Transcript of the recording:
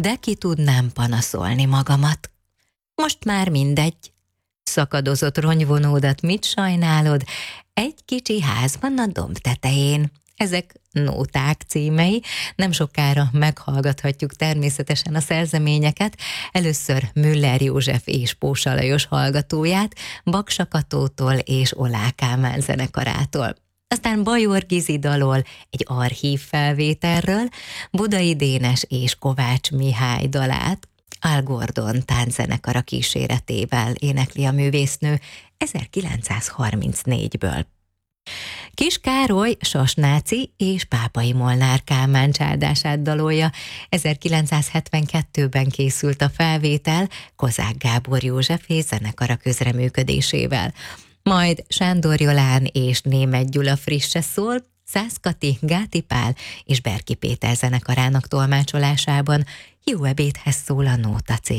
de ki tudnám panaszolni magamat. Most már mindegy. Szakadozott rongyvonódat mit sajnálod? Egy kicsi házban a domb tetején. Ezek nóták címei, nem sokára meghallgathatjuk természetesen a szerzeményeket, először Müller József és Pósa Lajos hallgatóját, Baksa Katótól és Oláh Kálmán zenekarától. Aztán Bajor Gizi dalol egy archív felvételről, Budai Dénes és Kovács Mihály dalát, Al Gordon tánczenekara kíséretével énekli a művésznő 1934-ből. Kis Károly Sasnáci és Pápai Molnár Kálmán csáldását dalolja. 1972-ben készült a felvétel Kozák Gábor József és zenekara közreműködésével. Majd Sándor Jolán és Németh Gyula frisse szól, Szász Kati, Gáti Pál és Berki Péter zenekarának tolmácsolásában. Jó ebédhez szól a Nóta cég.